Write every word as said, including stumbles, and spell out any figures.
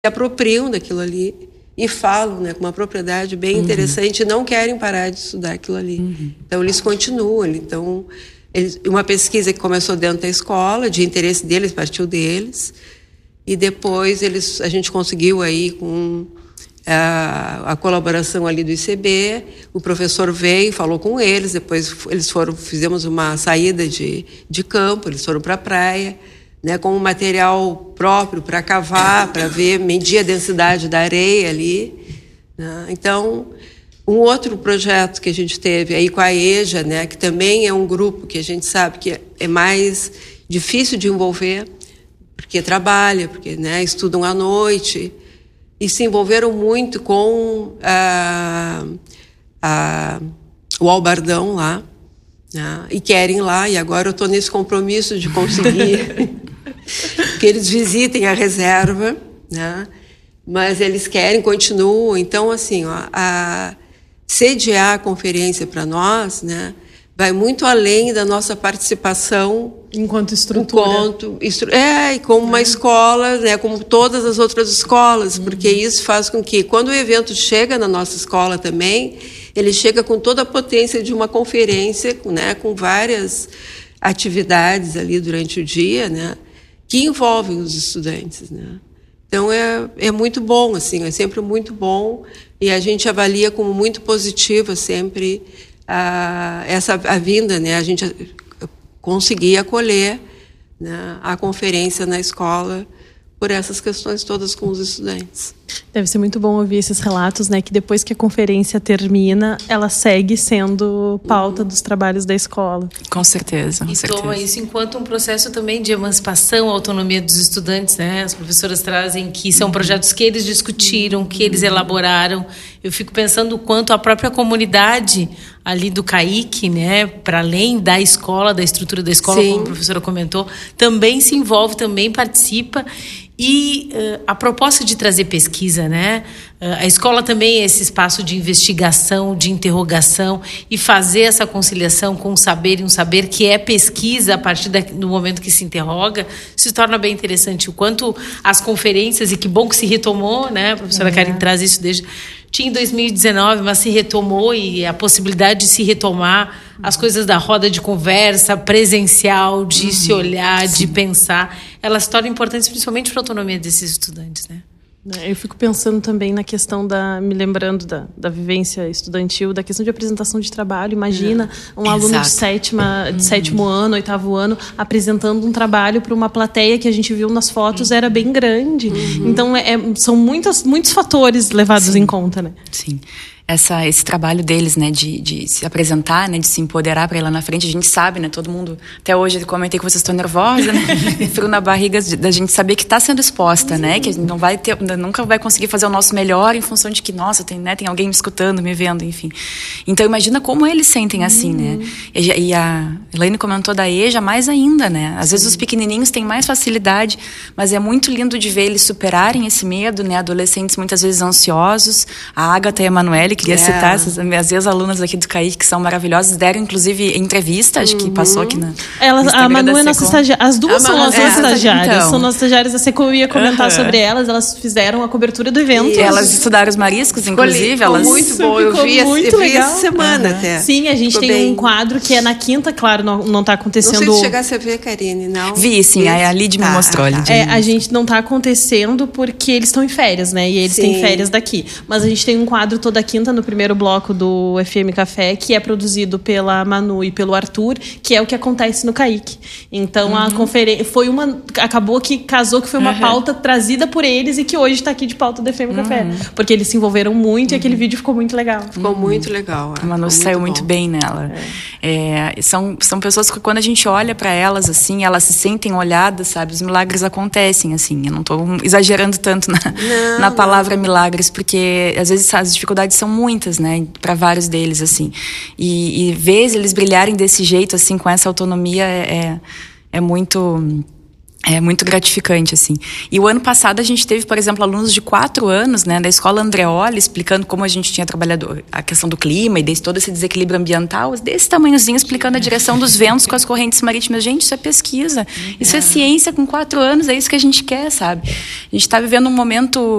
apropriam daquilo ali e falam, né, com uma propriedade bem uhum. interessante, e não querem parar de estudar aquilo ali. Uhum. Então, eles continuam. Então, eles, uma pesquisa que começou dentro da escola, de interesse deles, partiu deles, e depois eles, a gente conseguiu aí com a, a colaboração ali do I C B, o professor veio, falou com eles, depois eles foram, fizemos uma saída de, de campo, eles foram para a praia, né, com um material próprio para cavar, para ver, medir a densidade da areia ali, né? Então, um outro projeto que a gente teve aí com a EJA, né, que também é um grupo que a gente sabe que é mais difícil de envolver, porque trabalha, porque, né, estudam à noite, e se envolveram muito com a, a, o Albardão lá, né, e querem lá, e agora eu estou nesse compromisso de conseguir que eles visitem a reserva, né? Mas eles querem, continuam. Então, assim, ó, a sediar a conferência para nós, né, vai muito além da nossa participação enquanto estrutura. Enquanto, estru é, e como uma é. escola, né, como todas as outras escolas, uhum. porque isso faz com que, quando o evento chega na nossa escola também, ele chega com toda a potência de uma conferência, né, com várias atividades ali durante o dia, né, que envolvem os estudantes, né? Então, é, é muito bom, assim, é sempre muito bom, e a gente avalia como muito positiva sempre a, essa, a vinda, né? A gente conseguir acolher, né, a conferência na escola por essas questões todas com os estudantes. Deve ser muito bom ouvir esses relatos, né? Que depois que a conferência termina, ela segue sendo pauta uhum. dos trabalhos da escola. Com certeza. Com e certeza. toma isso enquanto um processo também de emancipação, autonomia dos estudantes, né? As professoras trazem que são projetos que eles discutiram, que eles elaboraram. Eu fico pensando o quanto a própria comunidade ali do C A I C, né, para além da escola, da estrutura da escola, Sim. como a professora comentou, também se envolve, também participa. E uh, a proposta de trazer pesquisa, né? Uh, a escola também é esse espaço de investigação, de interrogação, e fazer essa conciliação com o saber e um saber que é pesquisa a partir da, do momento que se interroga, se torna bem interessante. O quanto as conferências, e que bom que se retomou, né? A professora uhum. Karen traz isso desde... Tinha em dois mil e dezenove, mas se retomou, e a possibilidade de se retomar as coisas da roda de conversa presencial, de uhum, se olhar, sim. de pensar, elas se tornam importantes principalmente para a autonomia desses estudantes, né? Eu fico pensando também na questão da... Me lembrando da, da vivência estudantil, da questão de apresentação de trabalho. Imagina um Exato. aluno de, sétima, de uhum. sétimo ano, oitavo ano, apresentando um trabalho para uma plateia que a gente viu nas fotos, uhum. era bem grande. Uhum. Então, é, são muitas, muitos fatores levados Sim. em conta, né? Sim. Essa, esse trabalho deles, né, de, de se apresentar, né, de se empoderar para ir lá na frente, a gente sabe, né, todo mundo, até hoje eu comentei que vocês estão nervosa, né, frio na barriga da gente saber que está sendo exposta, né, que a gente não vai ter, nunca vai conseguir fazer o nosso melhor em função de que, nossa, tem, né, tem alguém me escutando, me vendo, enfim. Então, imagina como eles sentem assim, uhum. né, e, e a Elaine comentou da EJA mais ainda, né, às vezes os pequenininhos têm mais facilidade, mas é muito lindo de ver eles superarem esse medo, né, adolescentes muitas vezes ansiosos, a Agatha e a Emanuele, queria é. citar essas minhas ex-alunas aqui do C A I C, que são maravilhosas, deram inclusive entrevista, acho que uhum. passou aqui na Elas, a Manu é nossa estagiária, as duas a são nossas é, estagiárias, então. são nossas estagiárias da Seco, eu ia comentar uhum. sobre elas, elas fizeram a cobertura do evento. E elas estudaram os mariscos, inclusive. Ficou elas... muito bom, eu vi, muito eu vi essa semana uhum. até. Sim, a gente ficou tem bem. um quadro que é na quinta, claro, não, não tá acontecendo... Não sei se chegasse a ver, Karine, não? Vi, sim, a, a Lid tá, me mostrou. Tá, tá. É, a gente não tá acontecendo porque eles estão em férias, né, e eles sim. têm férias daqui, mas a gente tem um quadro toda quinta no primeiro bloco do F M Café, que é produzido pela Manu e pelo Arthur, que é o que acontece no C A I C. Então, uhum. a conferência foi uma... Acabou que casou que foi uma uhum. pauta trazida por eles e que hoje está aqui de pauta do F M uhum. Café. Porque eles se envolveram muito uhum. e aquele vídeo ficou muito legal. Ficou uhum. muito legal. É. A Manu saiu muito, muito bem nela. É. É, são, são pessoas que quando a gente olha para elas, assim, elas se sentem olhadas, sabe? Os milagres acontecem, assim. Eu não estou exagerando tanto na, não, na palavra não. milagres, porque às vezes as dificuldades são muitas, né? Para vários deles, assim. E, e ver eles brilharem desse jeito, assim, com essa autonomia, é, é muito... É muito gratificante, assim. E o ano passado a gente teve, por exemplo, alunos de quatro anos, né, da escola Andreoli, explicando como a gente tinha trabalhado a questão do clima e desse, todo esse desequilíbrio ambiental, desse tamanhozinho, explicando a direção dos ventos com as correntes marítimas. Gente, isso é pesquisa. Isso é ciência com quatro anos, é isso que a gente quer, sabe? A gente está vivendo um momento